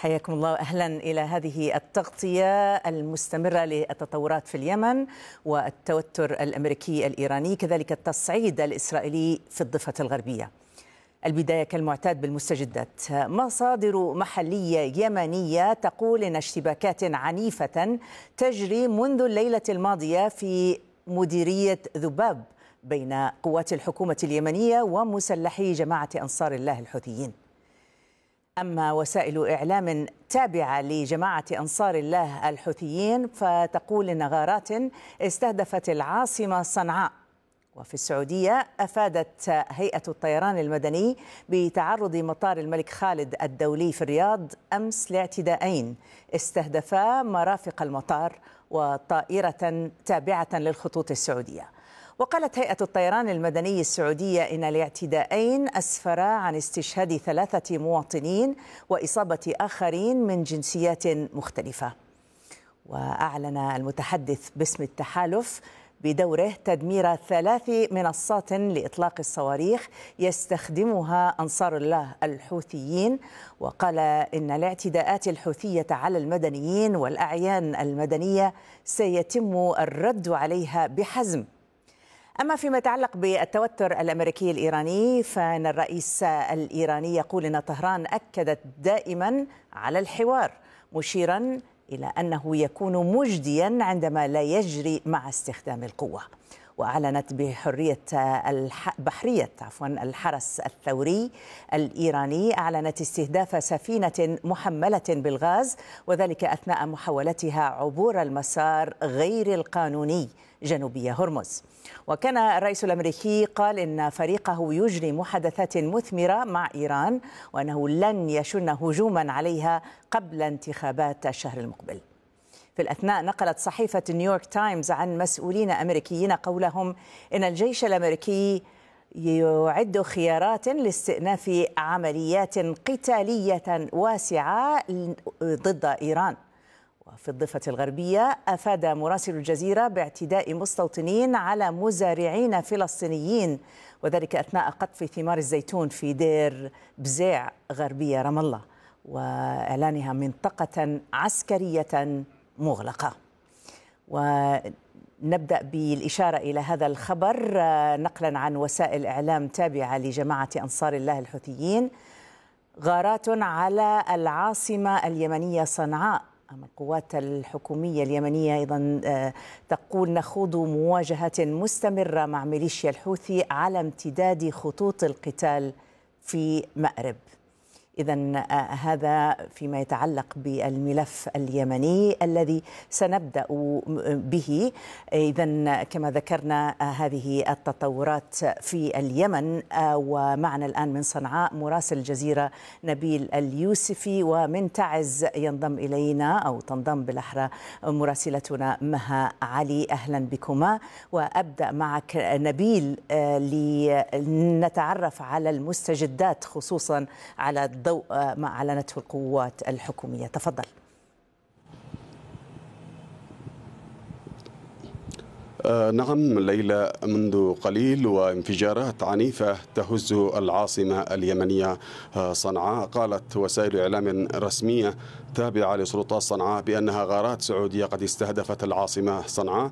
حياكم الله، أهلا إلى هذه التغطية المستمرة للتطورات في اليمن والتوتر الأمريكي الإيراني، كذلك التصعيد الإسرائيلي في الضفة الغربية. البداية كالمعتاد بالمستجدات. مصادر محلية يمنية تقول إن اشتباكات عنيفة تجري منذ الليلة الماضية في مديرية ذباب بين قوات الحكومة اليمنية ومسلحي جماعة أنصار الله الحوثيين. أما وسائل إعلام تابعة لجماعة أنصار الله الحوثيين فتقول إن غارات استهدفت العاصمة صنعاء. وفي السعودية أفادت هيئة الطيران المدني بتعرض مطار الملك خالد الدولي في الرياض أمس لاعتداءين استهدفا مرافق المطار وطائرة تابعة للخطوط السعودية. وقالت هيئة الطيران المدني السعودية إن الاعتداءين أسفرا عن استشهاد 3 مواطنين وإصابة آخرين من جنسيات مختلفة. وأعلن المتحدث باسم التحالف بدوره تدمير 3 منصات لإطلاق الصواريخ يستخدمها أنصار الله الحوثيين، وقال إن الاعتداءات الحوثية على المدنيين والأعيان المدنية سيتم الرد عليها بحزم. أما فيما يتعلق بالتوتر الأمريكي الإيراني فإن الرئيس الإيراني يقول إن طهران أكدت دائما على الحوار، مشيرا إلى أنه يكون مجديا عندما لا يجري مع استخدام القوة. وأعلنت بحرية الحرس الثوري الإيراني أعلنت استهداف سفينة محملة بالغاز، وذلك أثناء محاولتها عبور المسار غير القانوني جنوبي هرمز. وكان الرئيس الأمريكي قال إن فريقه يجري محادثات مثمرة مع إيران وأنه لن يشن هجوما عليها قبل انتخابات الشهر المقبل. في الأثناء نقلت صحيفة نيويورك تايمز عن مسؤولين أمريكيين قولهم إن الجيش الأمريكي يعد خيارات لاستئناف عمليات قتالية واسعة ضد إيران. وفي الضفة الغربية أفاد مراسل الجزيرة باعتداء مستوطنين على مزارعين فلسطينيين، وذلك أثناء قطف ثمار الزيتون في دير بزيع غربية رام الله، وإعلانها منطقة عسكرية مغلقة. ونبدأ بالإشارة إلى هذا الخبر نقلا عن وسائل إعلام تابعة لجماعة أنصار الله الحوثيين. غارات على العاصمة اليمنية صنعاء. أما القوات الحكومية اليمنية أيضا تقول نخوض مواجهة مستمرة مع ميليشيا الحوثي على امتداد خطوط القتال في مأرب. إذن هذا فيما يتعلق بالملف اليمني الذي سنبدأ به. إذن كما ذكرنا هذه التطورات في اليمن، ومعنا الآن من صنعاء مراسل الجزيرة نبيل اليوسفي، ومن تعز ينضم إلينا أو تنضم بالأحرى مراسلتنا مها علي. أهلا بكما، وأبدأ معك نبيل لنتعرف على المستجدات خصوصا على الضوء ما أعلنته القوات الحكومية. تفضل. نعم ليلى، منذ قليل وانفجارات عنيفة تهز العاصمة اليمنية صنعاء. قالت وسائل إعلام رسمية تابعة لسلطات صنعاء بأنها غارات سعودية قد استهدفت العاصمة صنعاء.